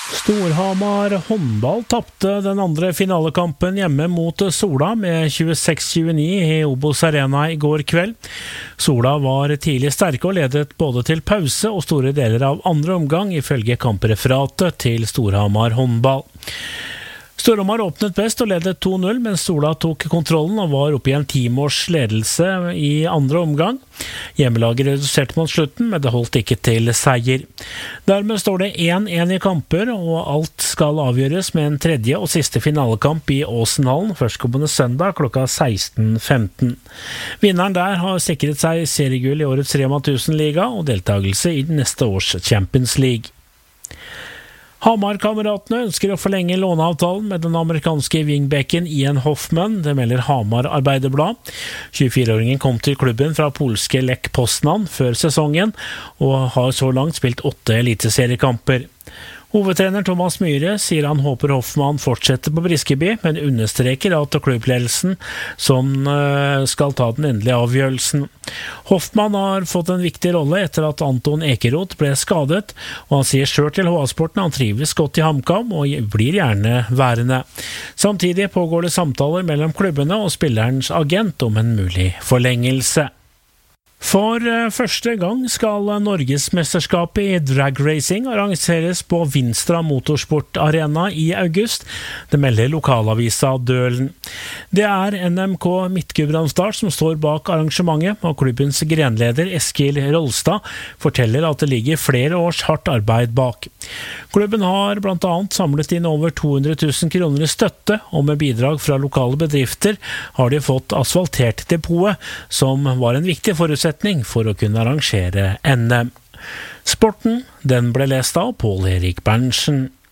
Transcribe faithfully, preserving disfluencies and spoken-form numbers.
Storhamar håndball tappte den andre finalekampen hjemme mot Sola med tjueseks tjueni i Obos Arena i går kveld. Sola var tidlig sterke og ledet både til pause og store deler av andre omgang, ifølge kampreferatet til Storhamar håndball. Storhamar åpnet best og ledet to null, mens Sola tok kontrollen og var oppe i en timårs ledelse i andre omgang. Hjemmelaget reduserte mot slutten, men det holdt ikke til seier. Dermed står det én én i kamper, og alt skal avgjøres med en tredje og siste finalekamp i Åsenhallen førstkommende søndag klokka seksten femten. Vinneren der har sikret seg seriegull i årets Rema tusen-liga og deltakelse i neste års Champions League. Hamar-kameratene ønsker å forlenge låneavtalen med den amerikanske wingbacken Ian Hoffman, det melder Hamar Arbeiderblad. tjuefire-åringen kom til klubben fra polske Lech Poznan før sesongen, og har så langt spilt åtte eliteseriekamper. Hovedtrener Thomas Myhre sier han håper Hoffmann fortsetter på Briskeby, men understreker at klubbledelsen som skal ta den endelige avgjørelsen. Hoffmann har fått en viktig rolle etter at Anton Ekeroth ble skadet, og han sier selv til H A-sporten han trives godt i HamKam og blir gjerne værende. Samtidig pågår det samtaler mellom klubbene og spillerens agent om en mulig forlengelse. For første gang skal Norgesmesterskapet i dragracing arrangeres på Vinstra Motorsport Arena i august. Det melder lokalavisa Dølen. Det er N M K Midt-Gudbrandsdal som står bak arrangementet, og klubbens grenleder Eskil Rolstad forteller at det ligger flere års hardt arbeid bak. Klubben har blant annet samlet inn over to hundre tusen kroner i støtte, og med bidrag fra lokale bedrifter har de fått asfaltert depotet, som var en viktig forutsetning for å kunne arrangere N M. Sporten, den ble lest av Pål Erik Berntsen.